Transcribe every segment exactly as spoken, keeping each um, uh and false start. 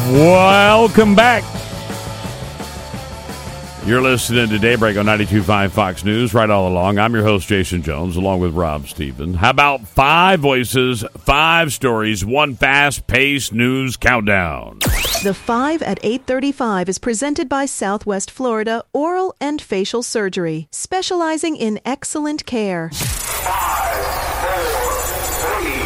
Welcome back. You're listening to Daybreak on ninety-two point five Fox News right all along. I'm your host, Jason Jones, along with Rob Stephen. How about five voices, five stories, one fast-paced news countdown? The five at eight thirty-five is presented by Southwest Florida Oral and Facial Surgery, specializing in excellent care. Five, four, three,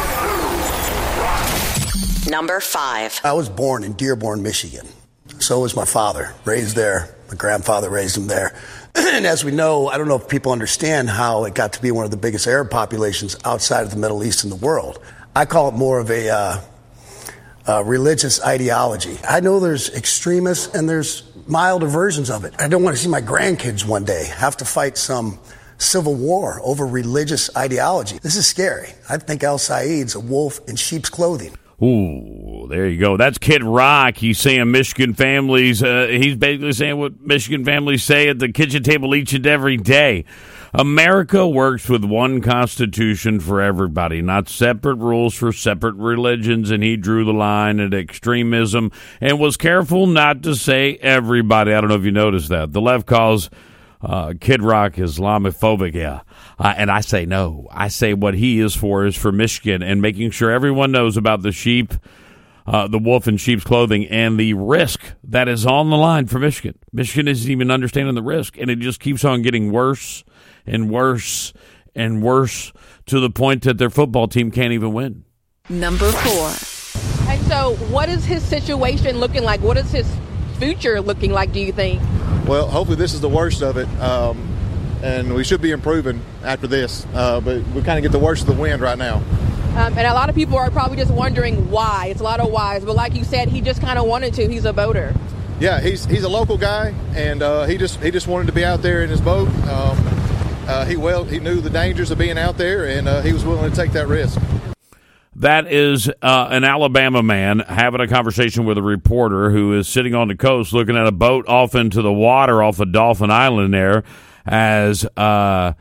two, one. Number five. I was born in Dearborn, Michigan. So was my father, raised there. My grandfather raised him there. And as we know, I don't know if people understand how it got to be one of the biggest Arab populations outside of the Middle East in the world. I call it more of a uh, uh, religious ideology. I know there's extremists and there's milder versions of it. I don't want to see my grandkids one day have to fight some civil war over religious ideology. This is scary. I think Al Saeed's a wolf in sheep's clothing. Ooh, there you go. That's Kid Rock. He's saying Michigan families, uh, he's basically saying what Michigan families say at the kitchen table each and every day. America works with one constitution for everybody, not separate rules for separate religions, and he drew the line at extremism and was careful not to say everybody. I don't know if you noticed that. The left calls Uh, Kid Rock Islamophobic, yeah. Uh, and I say no. I say what he is for is for Michigan and making sure everyone knows about the sheep, uh, the wolf in sheep's clothing, and the risk that is on the line for Michigan. Michigan isn't even understanding the risk, and it just keeps on getting worse and worse and worse to the point that their football team can't even win. Number four. And so what is his situation looking like? What is his future looking like, do you think? Well, hopefully this is the worst of it, um, and we should be improving after this, uh, but we kind of get the worst of the wind right now. Um, and a lot of people are probably just wondering why. It's a lot of whys, but like you said, he just kind of wanted to. He's a boater. Yeah, he's he's a local guy, and uh, he just he just wanted to be out there in his boat. Um, uh, he well he knew the dangers of being out there, and uh, he was willing to take that risk. That is uh, an Alabama man having a conversation with a reporter who is sitting on the coast looking at a boat off into the water off of Dolphin Island there as uh,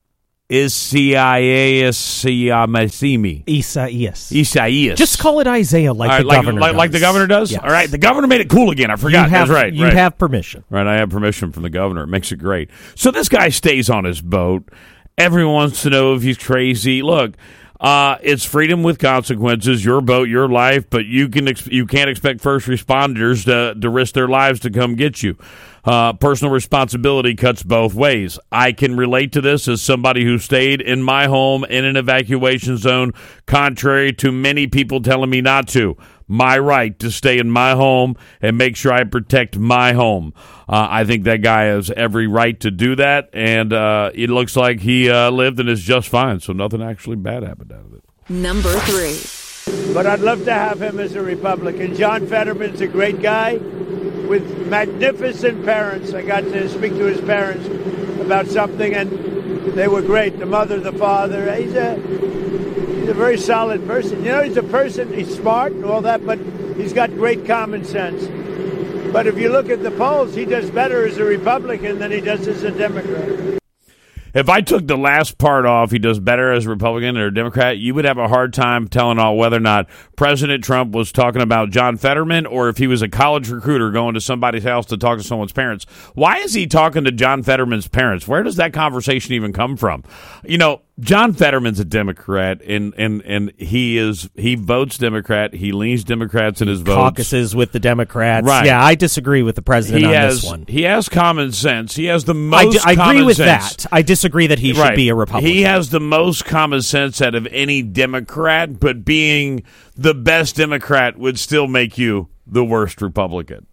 Isaias Siamasimi. Isaias. Isaias. Just call it Isaiah like right, the like, governor like, does. like the governor does? Yes. All right, the governor made it cool again. I forgot. You have, That's right. You right. have permission. Right, I have permission from the governor. It makes it great. So this guy stays on his boat. Everyone wants to know if he's crazy. Look, Uh, it's freedom with consequences, your boat, your life, but you can ex- you can't expect first responders to, to risk their lives to come get you. Uh, personal responsibility cuts both ways. I can relate to this as somebody who stayed in my home in an evacuation zone, contrary to many people telling me not to. My right to stay in my home and make sure I protect my home. Uh, I think that guy has every right to do that, and uh, it looks like he uh, lived and is just fine, so nothing actually bad happened out of it. Number three. But I'd love to have him as a Republican. John Fetterman's a great guy with magnificent parents. I got to speak to his parents about something, and they were great. The mother, the father. He's a he's a very solid person. You know, he's a person, he's smart and all that, but he's got great common sense. But if you look at the polls, he does better as a Republican than he does as a Democrat. If I took the last part off, he does better as a Republican or a Democrat, you would have a hard time telling all whether or not President Trump was talking about John Fetterman or if he was a college recruiter going to somebody's house to talk to someone's parents. Why is he talking to John Fetterman's parents? Where does that conversation even come from? You know, John Fetterman's a Democrat, and, and, and he is he votes Democrat. He leans Democrats in his votes. Caucuses with the Democrats. Right. Yeah, I disagree with the president he on has, this one. He has common sense. He has the most I, d- I common agree with sense. that. I disagree that he should right. be a Republican. He has the most common sense out of any Democrat, but being the best Democrat would still make you the worst Republican.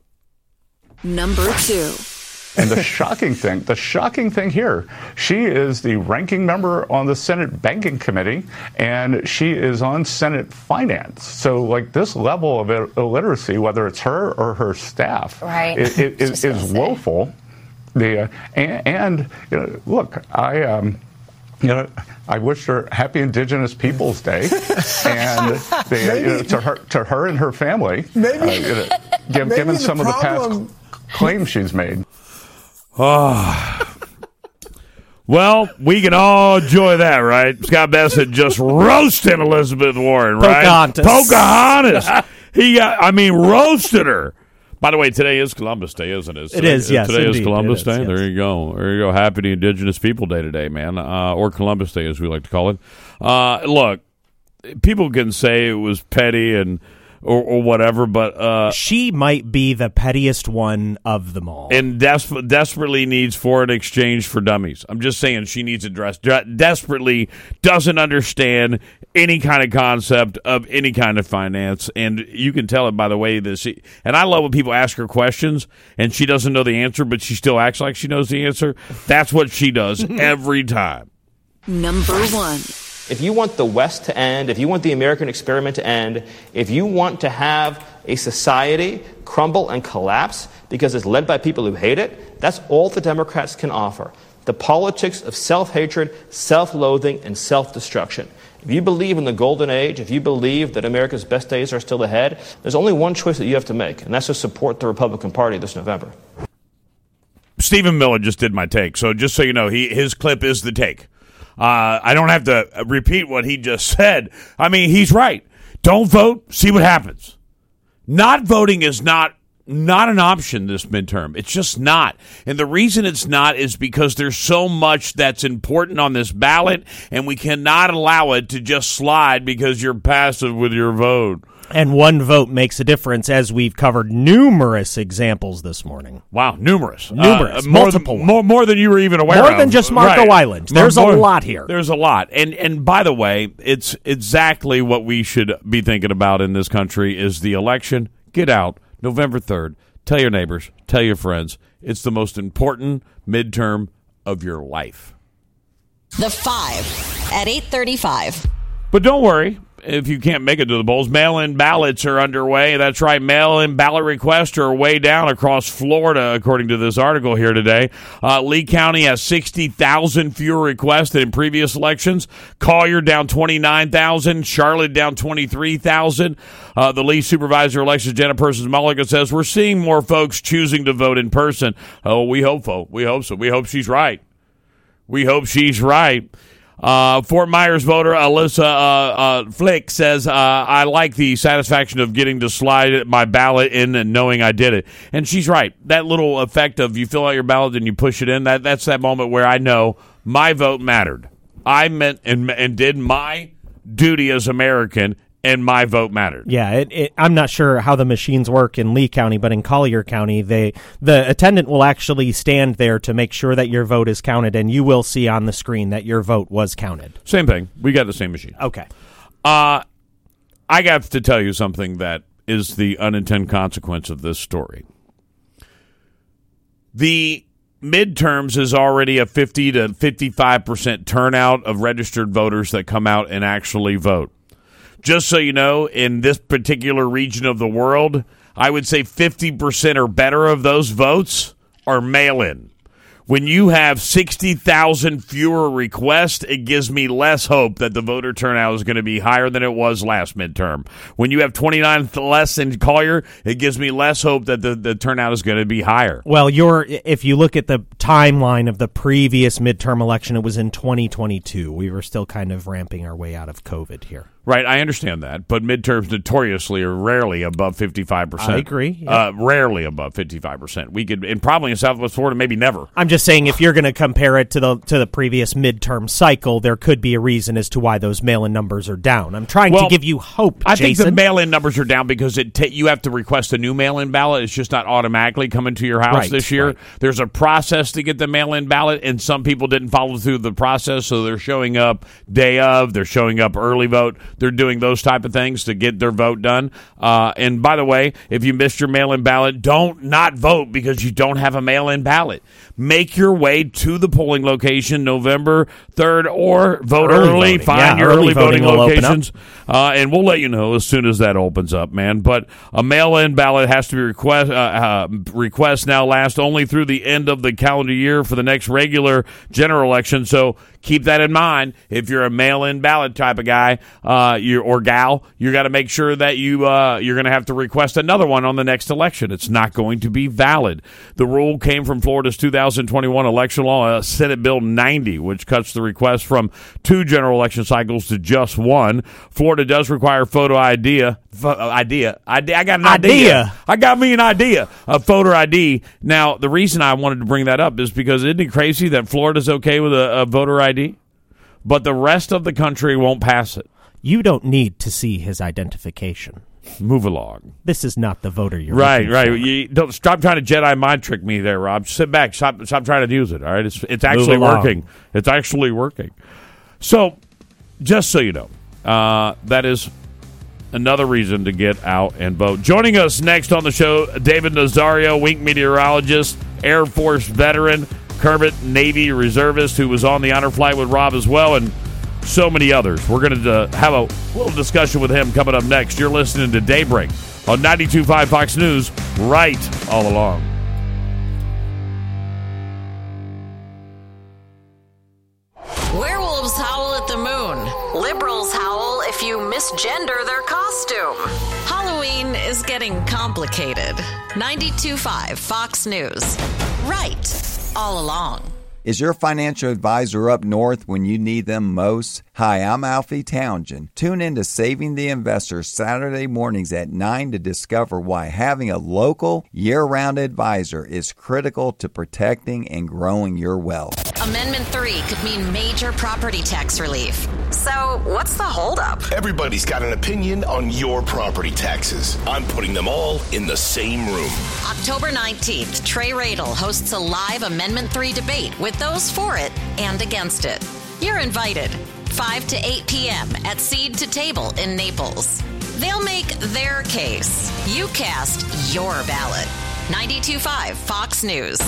Number two. And the shocking thing, the shocking thing here, she is the ranking member on the Senate Banking Committee, and she is on Senate Finance. So, like, this level of illiteracy, whether it's her or her staff, right. it, it, is, is woeful. The uh, and, and you know, look, I um, you know, I wish her happy Indigenous Peoples Day, and the, uh, you know, to her to her and her family, maybe, uh, you know, give, given the some problem- of the past claims she's made. Oh. Well, we can all enjoy that, right? Scott Bassett just roasting Elizabeth Warren, right? Pocahontas. Pocahontas. He got, I mean, roasted her. By the way, today is Columbus Day, isn't it? It is, yes, Today indeed. is Columbus It Day. is, yes. There you go. There you go. Happy Indigenous People Day today, man. Uh, or Columbus Day, as we like to call it. Uh, look, people can say it was petty and or, or whatever, but uh, she might be the pettiest one of them all, and des- desperately needs foreign exchange for dummies. I'm just saying she needs addressed. De- desperately doesn't understand any kind of concept of any kind of finance, and you can tell it by the way that she. And I love when people ask her questions and she doesn't know the answer, but she still acts like she knows the answer. That's what she does every time. Number one. If you want the West to end, if you want the American experiment to end, if you want to have a society crumble and collapse because it's led by people who hate it, that's all the Democrats can offer. The politics of self-hatred, self-loathing, and self-destruction. If you believe in the golden age, if you believe that America's best days are still ahead, there's only one choice that you have to make, and that's to support the Republican Party this November. Stephen Miller just did my take, so just so you know, he his clip is the take. Uh, I don't have to repeat what he just said. I mean, he's right. Don't vote. See what happens. Not voting is not not an option this midterm. It's just not. And the reason it's not is because there's so much that's important on this ballot, and we cannot allow it to just slide because you're passive with your vote. And one vote makes a difference, as we've covered numerous examples this morning. Wow, numerous. Numerous, uh, more multiple. Than, more, more than you were even aware more of. More than just Marco right. Island. There's more, a lot here. There's a lot. And and by the way, it's exactly what we should be thinking about in this country is the election. Get out November third. Tell your neighbors. Tell your friends. It's the most important midterm of your life. The five at eight thirty-five. But don't worry. If you can't make it to the polls, mail-in ballots are underway. That's right, mail-in ballot requests are way down across Florida, according to this article here today. Uh, Lee County has sixty thousand fewer requests than in previous elections. Collier down twenty-nine thousand. Charlotte down twenty-three thousand. Uh, the Lee Supervisor Elections, Jenna Persons-Mulligan, says, we're seeing more folks choosing to vote in person. Oh, we hope so. We hope so. We hope she's right. We hope she's right. Uh, Fort Myers voter Alyssa uh, uh, Flick says, uh, I like the satisfaction of getting to slide my ballot in and knowing I did it. And she's right. That little effect of you fill out your ballot and you push it in, that that's that moment where I know my vote mattered. I meant and, and did my duty as American, and my vote mattered. Yeah, it, it, I'm not sure how the machines work in Lee County, but in Collier County, they the attendant will actually stand there to make sure that your vote is counted, and you will see on the screen that your vote was counted. Same thing. We got the same machine. Okay. Uh, I got to tell you something that is the unintended consequence of this story. The midterms is already a fifty to fifty-five percent turnout of registered voters that come out and actually vote. Just so you know, in this particular region of the world, I would say fifty percent or better of those votes are mail-in. When you have sixty thousand fewer requests, it gives me less hope that the voter turnout is going to be higher than it was last midterm. When you have twenty-nine less in Collier, it gives me less hope that the, the turnout is going to be higher. Well, you're, if you look at the timeline of the previous midterm election, it was in twenty twenty-two. We were still kind of ramping our way out of COVID here. Right, I understand that, but midterms notoriously are rarely above fifty-five percent. I agree. Yep. Uh, rarely above fifty-five percent. We could, and probably in Southwest Florida, maybe never. I'm just saying, if you're going to compare it to the to the previous midterm cycle, there could be a reason as to why those mail-in numbers are down. I'm trying well, to give you hope, I Jason. think the mail-in numbers are down because it ta- you have to request a new mail-in ballot. It's just not automatically coming to your house right, this year. Right. There's a process to get the mail-in ballot, and some people didn't follow through the process, so they're showing up day of, they're showing up early vote, they're doing those type of things to get their vote done. Uh, and by the way, if you missed your mail-in ballot, don't not vote because you don't have a mail-in ballot. Make your way to the polling location November third or vote early. early Find yeah, your early, early voting, voting locations. Uh, and we'll let you know as soon as that opens up, man. But a mail-in ballot has to be request, uh, uh, requests now last only through the end of the calendar year for the next regular general election. So keep that in mind. If you're a mail-in ballot type of guy uh, you or gal, you got to make sure that you, uh, you're going to have to request another one on the next election. It's not going to be valid. The rule came from Florida's two thousand twenty-one election law, uh, Senate Bill ninety, which cuts the request from two general election cycles to just one. Florida does require photo I D. Idea. I, I got an idea. idea. I got me an idea of voter I D. Now, the reason I wanted to bring that up is because isn't it crazy that Florida's okay with a, a voter I D, but the rest of the country won't pass it? You don't need to see his identification. Move along. This is not the voter you're right. Right. For. You don't stop trying to Jedi mind trick me there, Rob. Sit back. Stop. Stop trying to use it. All right. It's it's actually working. It's actually working. So, just so you know, uh, that is another reason to get out and vote. Joining us next on the show, David Nazario, wing meteorologist, Air Force veteran, Kermit Navy reservist who was on the honor flight with Rob as well, and so many others. We're going to uh, have a little discussion with him coming up next. You're listening to Daybreak on ninety-two point five Fox News, right all along. Werewolves howl at the moon. Liberals howl if you misgender their costume. Halloween is getting complicated. ninety-two point five Fox News. Right all along. Is your financial advisor up north when you need them most? Hi, I'm Alfie Townsend. Tune in to Saving the Investor Saturday mornings at nine to discover why having a local, year-round advisor is critical to protecting and growing your wealth. Amendment three could mean major property tax relief. So, what's the holdup? Everybody's got an opinion on your property taxes. I'm putting them all in the same room. October nineteenth, Trey Radel hosts a live Amendment three debate with those for it and against it. You're invited. five to eight p.m. at Seed to Table in Naples. They'll make their case. You cast your ballot. ninety-two point five Fox News.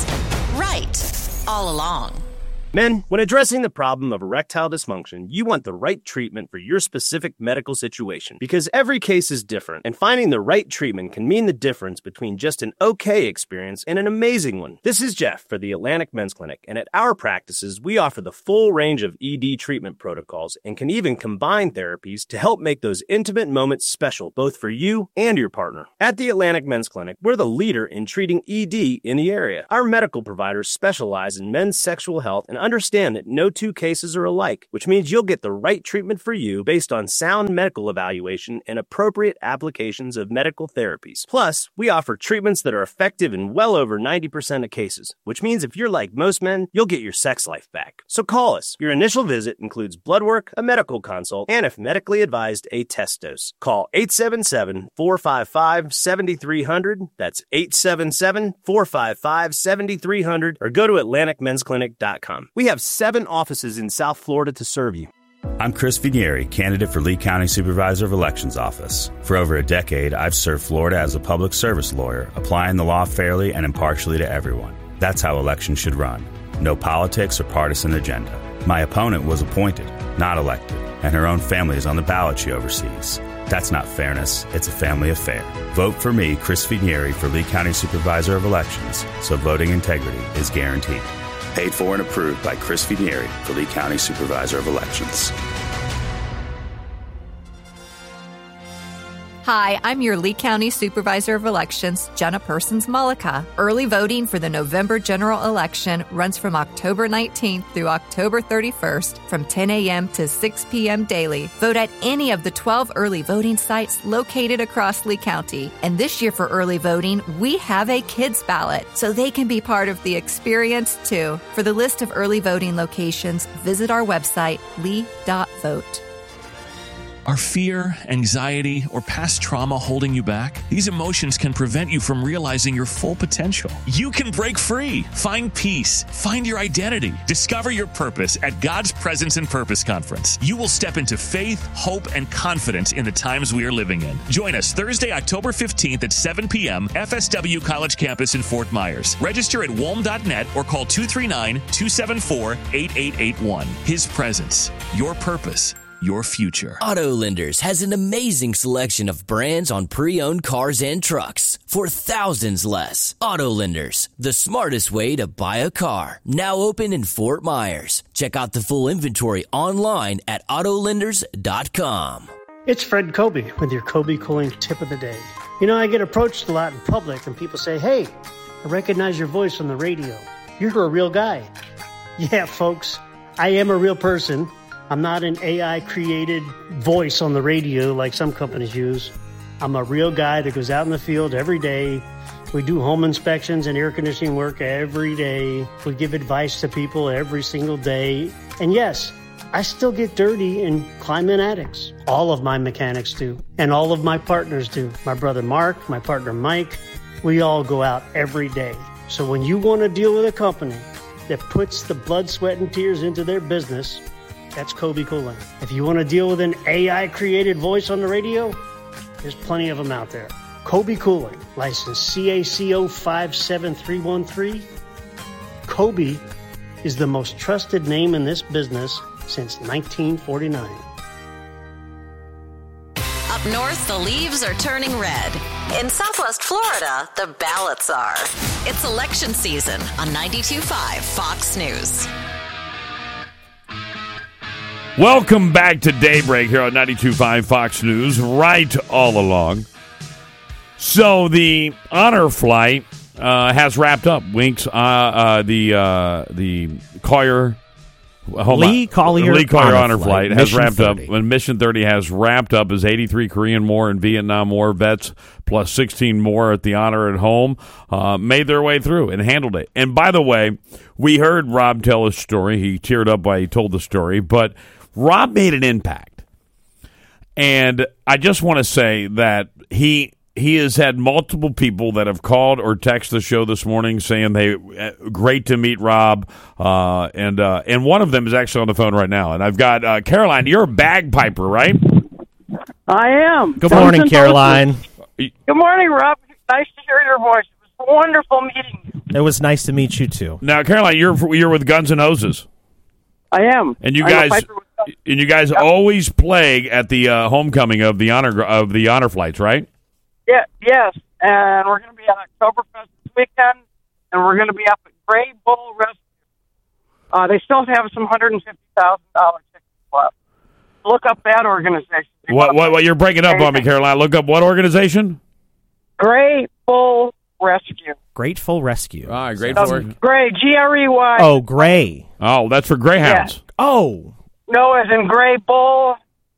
Right all along. Men, when addressing the problem of erectile dysfunction, you want the right treatment for your specific medical situation because every case is different, and finding the right treatment can mean the difference between just an okay experience and an amazing one. This is Jeff for the Atlantic Men's Clinic, and at our practices, we offer the full range of E D treatment protocols and can even combine therapies to help make those intimate moments special both for you and your partner. At the Atlantic Men's Clinic, we're the leader in treating E D in the area. Our medical providers specialize in men's sexual health and understand that no two cases are alike, which means you'll get the right treatment for you based on sound medical evaluation and appropriate applications of medical therapies. Plus, we offer treatments that are effective in well over ninety percent of cases, which means if you're like most men, you'll get your sex life back. So call us. Your initial visit includes blood work, a medical consult, and if medically advised, a test dose. Call eight seven seven, four five five, seven three zero zero. That's eight seven seven, four five five, seven three zero zero, or go to atlantic men's clinic dot com. We have seven offices in South Florida to serve you. I'm Chris Vinieri, candidate for Lee County Supervisor of Elections Office. For over a decade, I've served Florida as a public service lawyer, applying the law fairly and impartially to everyone. That's how elections should run. No politics or partisan agenda. My opponent was appointed, not elected, and her own family is on the ballot she oversees. That's not fairness, it's a family affair. Vote for me, Chris Vinieri, for Lee County Supervisor of Elections, so voting integrity is guaranteed. Paid for and approved by Chris Vinieri for Lee County Supervisor of Elections. Hi, I'm your Lee County Supervisor of Elections, Jenna Persons-Mullica. Early voting for the November general election runs from October nineteenth through October thirty-first from ten a.m. to six p.m. daily. Vote at any of the twelve early voting sites located across Lee County. And this year for early voting, we have a kids ballot, so they can be part of the experience too. For the list of early voting locations, visit our website, lee dot vote. Are fear, anxiety, or past trauma holding you back? These emotions can prevent you from realizing your full potential. You can break free, find peace, find your identity, discover your purpose at God's Presence and Purpose Conference. You will step into faith, hope, and confidence in the times we are living in. Join us Thursday, October fifteenth at seven p.m. F S W College Campus in Fort Myers. Register at walm dot net or call two three nine, two seven four, eight eight eight one. His Presence, your purpose, your future. Auto Lenders has an amazing selection of brands on pre-owned cars and trucks for thousands less. Auto Lenders, the smartest way to buy a car. Now open in Fort Myers. Check out the full inventory online at auto lenders dot com. It's Fred Kobe with your Kobe Cooling Tip of the Day. You know, I get approached a lot in public and people say, hey, I recognize your voice on the radio. You're a real guy. Yeah, folks, I am a real person. I'm not an A I-created voice on the radio like some companies use. I'm a real guy that goes out in the field every day. We do home inspections and air conditioning work every day. We give advice to people every single day. And yes, I still get dirty and climb in attics. All of my mechanics do. And all of my partners do. My brother Mark, my partner Mike, we all go out every day. So when you want to deal with a company that puts the blood, sweat, and tears into their business, that's Kobe Cooling. If you want to deal with an A I-created voice on the radio, there's plenty of them out there. Kobe Cooling, license C A C O five seven three one three. Kobe is the most trusted name in this business since nineteen forty-nine. Up north, the leaves are turning red. In Southwest Florida, the ballots are. It's election season on ninety-two point five Fox News. Welcome back to Daybreak here on ninety-two point five Fox News, right all along. So the honor flight uh, has wrapped up. Winks, uh, uh, the uh, the Collier, Lee Collier, Lee Collier honor, honor flight, flight has Mission wrapped thirty. up. When Mission thirty has wrapped up, as eighty-three Korean War and Vietnam War vets plus sixteen more at the honor at home uh, made their way through and handled it. And by the way, we heard Rob tell his story. He teared up while he told the story, but Rob made an impact. And I just want to say that he he has had multiple people that have called or texted the show this morning saying they uh, great to meet Rob, uh, and uh, and one of them is actually on the phone right now. And I've got uh, Caroline. You're a bagpiper, right? I am. Good morning, Caroline. Good morning, Rob. Nice to hear your voice. It was wonderful meeting you. It was nice to meet you too. Now, Caroline, you're you're with Guns and Hoses. I am. And you I'm a guys, piper with Guns. and you guys Yep. always play at the uh, homecoming of the honor of the honor flights, right? Yeah, yes, and we're going to be at Oktoberfest this weekend, and we're going to be up at Gray Bull Rescue. Uh, they still have some one hundred fifty thousand dollars tickets left. Look up that organization. What, what? What? You're breaking up on me, Caroline. Look up what organization? Gray Bull Rescue. Grateful Rescue. All right, great Um, for it. Gray, G R E Y. Oh, Gray. Oh, that's for Greyhounds. Yeah. Oh. No, as in Gray Bull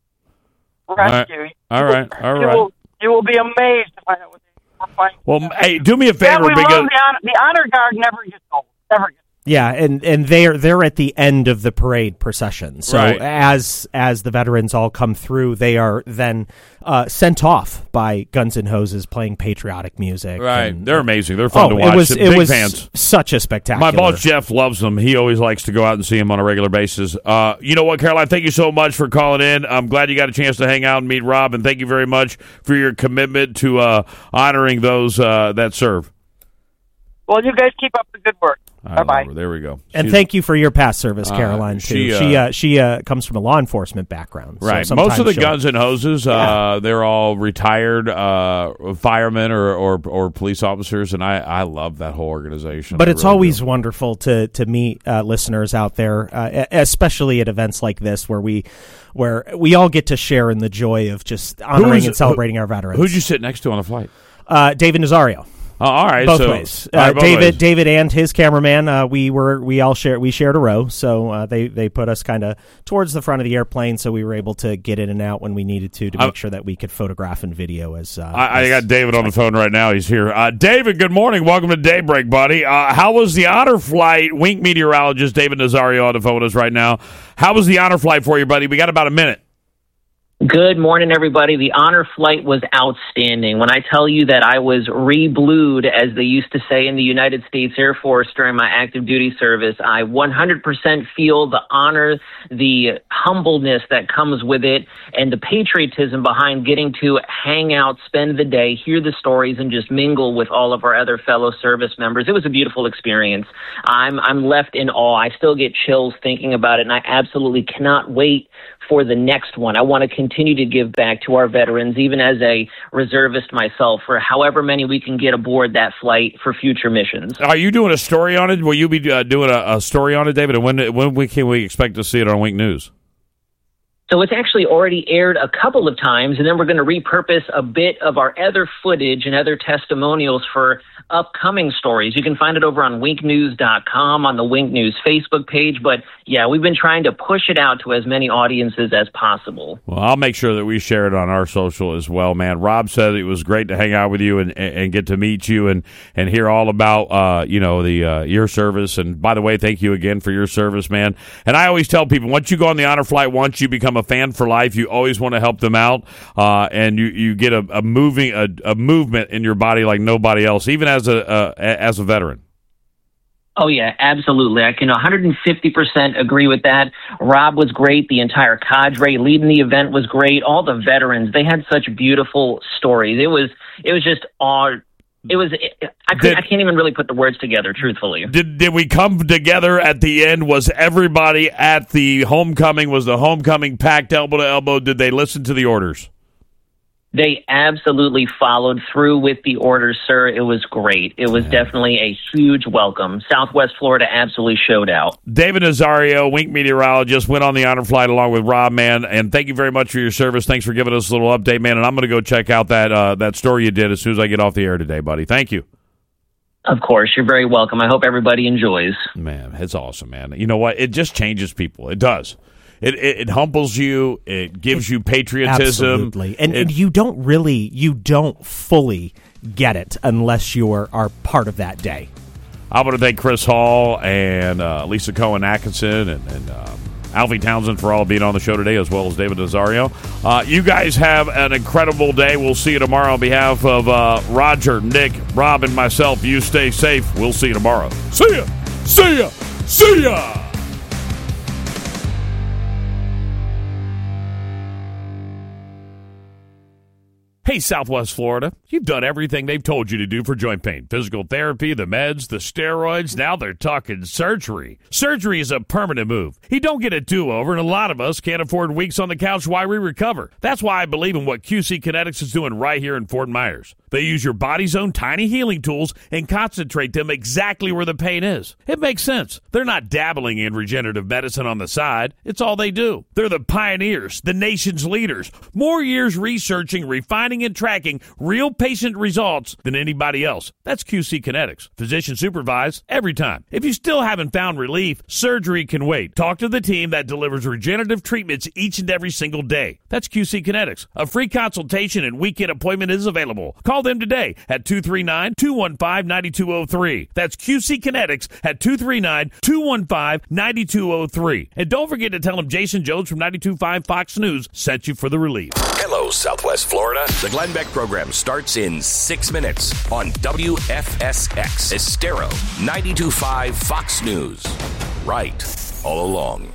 Rescue. All right, all You right. will, you will be amazed to find out what they are. Well, hey, do me a Yeah, favor we because love the honor, the honor guard never gets old. Never gets Yeah, and, and they're they're at the end of the parade procession. So Right. as as the veterans all come through, they are then uh, sent off by Guns N' Hoses playing patriotic music. right, and- they're amazing. They're fun oh, to watch. it was Big it was fans. such a spectacular. My boss Jeff loves them. He always likes to go out and see him on a regular basis. Uh, you know what, Caroline? Thank you so much for calling in. I'm glad you got a chance to hang out and meet Rob, and thank you very much for your commitment to uh, honoring those uh, that serve. Well, you guys keep up the good work. I Bye bye. love her. There we go. And She's- thank you for your past service, Uh, Caroline. Too. she, uh, she uh, she uh, comes from a law enforcement background. So Right. Most sometimes of the she'll- Guns and Hoses, uh, they're all retired uh, firemen or, or or police officers, and I, I love that whole organization. But I it's really always do. wonderful to to meet uh, listeners out there, uh, e- especially at events like this where we where we all get to share in the joy of just honoring Who's- and celebrating our veterans. Who'd you sit next to on the flight? Uh, David Nazario. Oh, all right, both so- ways. all right, Uh, both David, ways. David, and his cameraman. Uh, we were we all shared we shared a row, so uh, they they put us kind of towards the front of the airplane, so we were able to get in and out when we needed to to make I'm- sure that we could photograph and video. As uh, I, I as- got David on the phone right now. He's here. Uh, David, good morning. Welcome to Daybreak, buddy. Uh, how was the honor flight? Wink meteorologist David Nazario on the phone with us right now. How was the honor flight for you, buddy? We got about a minute. Good morning, everybody. The honor flight was outstanding. When I tell you that I was re-blued, as they used to say in the United States Air Force during my active duty service, I one hundred percent feel the honor, the humbleness that comes with it, and the patriotism behind getting to hang out, spend the day, hear the stories, and just mingle with all of our other fellow service members. It was a beautiful experience. I'm, I'm left in awe. I still get chills thinking about it, and I absolutely cannot wait for the next one. I want to continue to give back to our veterans, even as a reservist myself, for however many we can get aboard that flight for future missions. Are you doing a story on it? Will you be uh, doing a, a story on it, David? And when when we, can we expect to see it on Wink News? So it's actually already aired a couple of times, and then we're going to repurpose a bit of our other footage and other testimonials for upcoming stories. You can find it over on wink news dot com, on the Wink News Facebook page. But, yeah, we've been trying to push it out to as many audiences as possible. Well, I'll make sure that we share it on our social as well, man. Rob said it was great to hang out with you and, and get to meet you and, and hear all about, uh, you know, the uh, your service. And, by the way, thank you again for your service, man. And I always tell people, once you go on the honor flight, once you become a fan for life, you always want to help them out, uh, and you, you get a, a moving a, a movement in your body like nobody else, even as a uh, as a veteran. Oh, yeah, absolutely. I can one hundred fifty percent agree with that. Rob was great. The entire cadre leading the event was great. All the veterans, they had such beautiful stories. It was it was just awe. It was. I, could, I can't even really put the words together, truthfully. Did did we come together at the end? Was everybody at the homecoming? Was the homecoming packed elbow to elbow? Did they listen to the orders? They absolutely followed through with the orders, sir. It was great. It was yeah. definitely a huge welcome. Southwest Florida absolutely showed out. David Nazario, Wink meteorologist, went on the honor flight along with Rob, man. And thank you very much for your service. Thanks for giving us a little update, man. And I'm going to go check out that uh, that story you did as soon as I get off the air today, buddy. Thank you. Of course. You're very welcome. I hope everybody enjoys. Man, it's awesome, man. You know what? It just changes people. It does. It, it it humbles you. It gives you patriotism. Absolutely, and, it, and you don't really, you don't fully get it unless you are, are part of that day. I want to thank Chris Hall and uh, Lisa Cohen Atkinson and, and um, Alfie Townsend for all being on the show today, as well as David Nazario. Uh, you guys have an incredible day. We'll see you tomorrow. On behalf of uh, Roger, Nick, Rob, and myself, you stay safe. We'll see you tomorrow. See ya. See ya. See ya. Hey, Southwest Florida, you've done everything they've told you to do for joint pain. Physical therapy, the meds, the steroids, now they're talking surgery. Surgery is a permanent move. You don't get a do-over, and a lot of us can't afford weeks on the couch while we recover. That's why I believe in what Q C Kinetics is doing right here in Fort Myers. They use your body's own tiny healing tools and concentrate them exactly where the pain is. It makes sense. They're not dabbling in regenerative medicine on the side. It's all they do. They're the pioneers, the nation's leaders. More years researching, refining, and tracking real patient results than anybody else. That's Q C Kinetics. Physician supervised every time. If you still haven't found relief, surgery can wait. Talk to the team that delivers regenerative treatments each and every single day. That's Q C Kinetics. A free consultation and weekend appointment is available. Call them today at two three nine, two one five, nine two zero three. That's Q C Kinetics at two three nine, two one five, nine two zero three. And don't forget to tell them Jason Jones from ninety-two point five Fox News sent you for the relief. Hello, Southwest Florida. The Glenn Beck program starts in six minutes on W F S X Estero ninety-two point five Fox News. Right all along.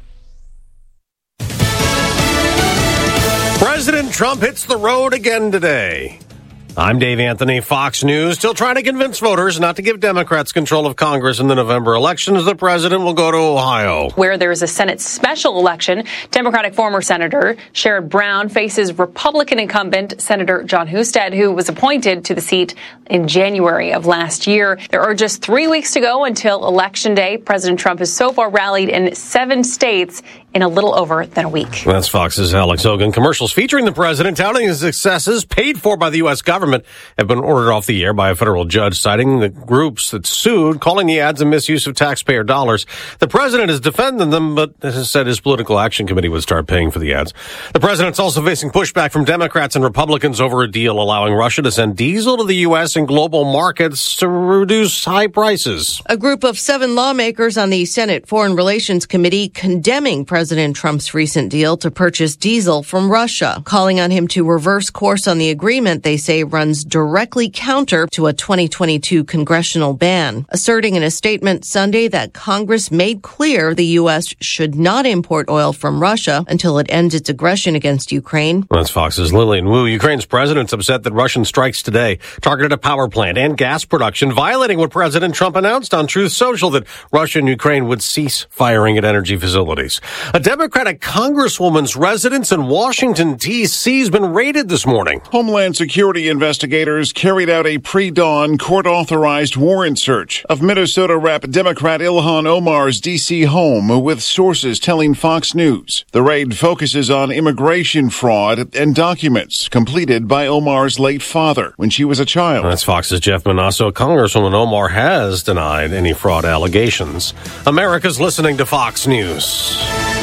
President Trump hits the road again today. I'm Dave Anthony, Fox News, still trying to convince voters not to give Democrats control of Congress in the November elections. The president will go to Ohio, where there is a Senate special election. Democratic former Senator Sherrod Brown faces Republican incumbent Senator John Husted, who was appointed to the seat in January of last year. There are just three weeks to go until Election Day. President Trump has so far rallied in seven states in a little over than a week. That's Fox's Alex Hogan. Commercials featuring the president touting his successes paid for by the U S government have been ordered off the air by a federal judge, citing the groups that sued, calling the ads a misuse of taxpayer dollars. The president has defended them, but has said his political action committee would start paying for the ads. The president's also facing pushback from Democrats and Republicans over a deal allowing Russia to send diesel to the U S and global markets to reduce high prices. A group of seven lawmakers on the Senate Foreign Relations Committee condemning President President Trump's recent deal to purchase diesel from Russia, calling on him to reverse course on the agreement they say runs directly counter to a twenty twenty-two congressional ban, asserting in a statement Sunday that Congress made clear the U S should not import oil from Russia until it ends its aggression against Ukraine. That's Fox's Lillian Wu. Ukraine's president's upset that Russian strikes today targeted a power plant and gas production, violating what President Trump announced on Truth Social, that Russia and Ukraine would cease firing at energy facilities. A Democratic congresswoman's residence in Washington, D C has been raided this morning. Homeland Security investigators carried out a pre-dawn court-authorized warrant search of Minnesota Rep Democrat Ilhan Omar's D C home, with sources telling Fox News. The raid focuses on immigration fraud and documents completed by Omar's late father when she was a child. That's Fox's Jeff Manasso. Congresswoman Omar has denied any fraud allegations. America's listening to Fox News.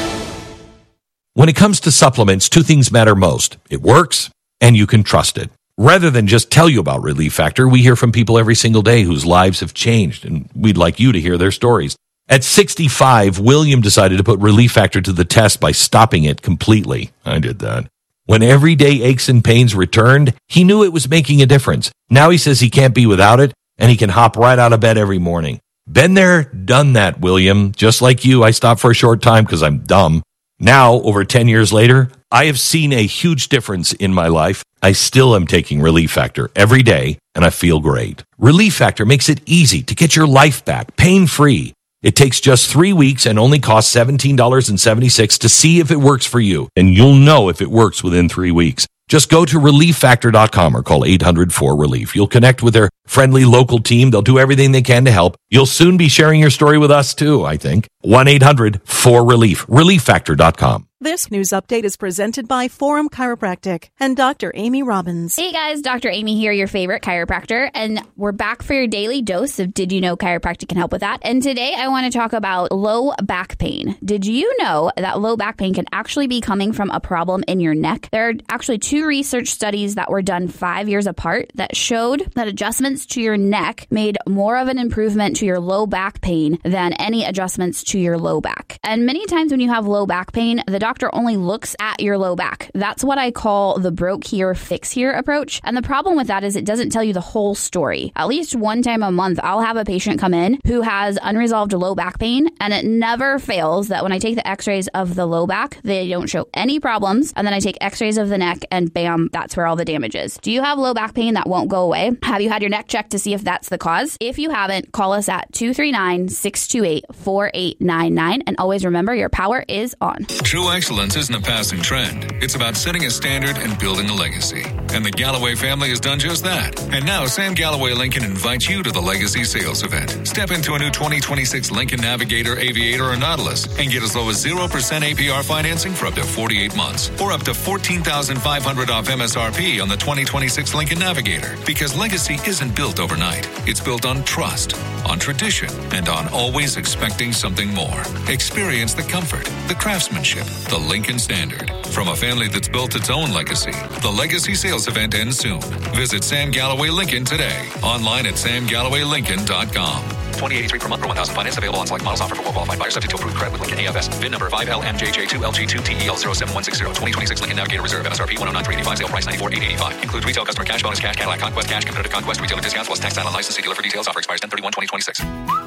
When it comes to supplements, two things matter most. It works, and you can trust it. Rather than just tell you about Relief Factor, we hear from people every single day whose lives have changed, and we'd like you to hear their stories. At sixty-five, William decided to put Relief Factor to the test by stopping it completely. I did that. When everyday aches and pains returned, he knew it was making a difference. Now he says he can't be without it, and he can hop right out of bed every morning. Been there, done that, William. Just like you, I stopped for a short time because I'm dumb. Now, over ten years later, I have seen a huge difference in my life. I still am taking Relief Factor every day, and I feel great. Relief Factor makes it easy to get your life back, pain-free. It takes just three weeks and only costs seventeen dollars and seventy-six cents to see if it works for you, and you'll know if it works within three weeks. Just go to relief factor dot com or call eight hundred four relief. You'll connect with their friendly local team. They'll do everything they can to help. You'll soon be sharing your story with us, too, I think. one eight hundred four relief. relief factor dot com. This news update is presented by Forum Chiropractic and Doctor Amy Robbins. Hey guys, Doctor Amy here, your favorite chiropractor, and we're back for your daily dose of Did You Know Chiropractic can help with that. And today I want to talk about low back pain. Did you know that low back pain can actually be coming from a problem in your neck? There are actually two research studies that were done five years apart that showed that adjustments to your neck made more of an improvement to your low back pain than any adjustments to your low back. And many times when you have low back pain, the doctor only looks at your low back. That's what I call the broke here, fix here approach. And the problem with that is it doesn't tell you the whole story. At least one time a month, I'll have a patient come in who has unresolved low back pain, and it never fails that when I take the x-rays of the low back, they don't show any problems. And then I take x-rays of the neck, and bam, that's where all the damage is. Do you have low back pain that won't go away? Have you had your neck checked to see if that's the cause? If you haven't, call us at two three nine, six two eight, four eight nine nine. And always remember, your power is on. True excellence isn't a passing trend. It's about setting a standard and building a legacy. And the Galloway family has done just that. And now Sam Galloway Lincoln invites you to the Legacy Sales Event. Step into a new twenty twenty-six Lincoln Navigator, Aviator, or Nautilus and get as low as zero percent A P R financing for up to forty-eight months, or up to fourteen thousand five hundred dollars off M S R P on the twenty twenty-six Lincoln Navigator. Because legacy isn't built overnight. It's built on trust, on tradition, and on always expecting something more. Experience the comfort, the craftsmanship, the Lincoln Standard. From a family that's built its own legacy, the Legacy Sales Event ends soon. Visit Sam Galloway Lincoln today. Online at sam galloway lincoln dot com. twenty eighty-three per month per one thousand. Finance available on select models offered for well-qualified buyers subject to approved credit with Lincoln A F S. V I N number five L M J J two L G two T E L zero seven one six zero. twenty twenty-six Lincoln Navigator Reserve. M S R P one oh nine three eighty-five. Sale price ninety-four eight eighty-five. Includes retail customer cash bonus, cash, Cadillac Conquest, cash, competitive Conquest, retailer discounts plus tax and license. See dealer for details. Offer expires ten thirty-one twenty twenty-six.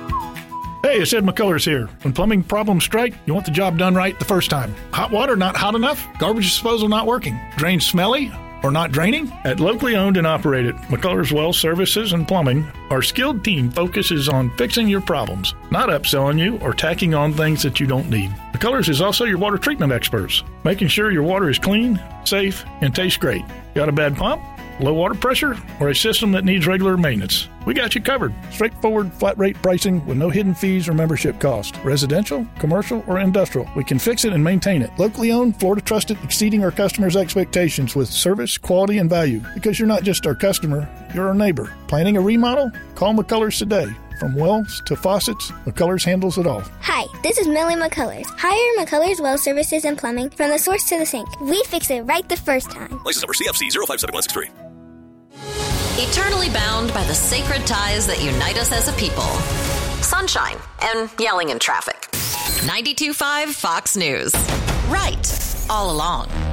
Hey, it's Ed McCullers here. When plumbing problems strike, you want the job done right the first time. Hot water not hot enough? Garbage disposal not working? Drains smelly or not draining? At locally owned and operated McCullers Well Services and Plumbing, our skilled team focuses on fixing your problems, not upselling you or tacking on things that you don't need. McCullers is also your water treatment experts, making sure your water is clean, safe, and tastes great. Got a bad pump? Low water pressure, or a system that needs regular maintenance? We got you covered. Straightforward, flat rate pricing with no hidden fees or membership cost. Residential, commercial, or industrial. We can fix it and maintain it. Locally owned, Florida trusted, exceeding our customers' expectations with service, quality, and value. Because you're not just our customer, you're our neighbor. Planning a remodel? Call McCullers today. From wells to faucets, McCullers handles it all. Hi, this is Millie McCullers. Hire McCullers Well Services and Plumbing from the source to the sink. We fix it right the first time. License number C F C zero five seven one six three. Eternally bound by the sacred ties that unite us as a people. Sunshine and yelling in traffic. ninety-two point five Fox News. Right all along.